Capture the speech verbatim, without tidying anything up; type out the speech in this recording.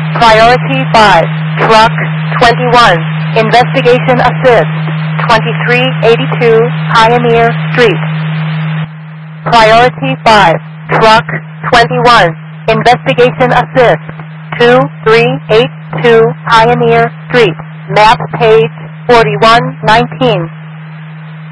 Priority five, Truck twenty-one, Investigation Assist, twenty-three eighty-two Pioneer Street. Priority five, Truck twenty-one, Investigation Assist, two three eight two Pioneer Street, map page forty-one nineteen.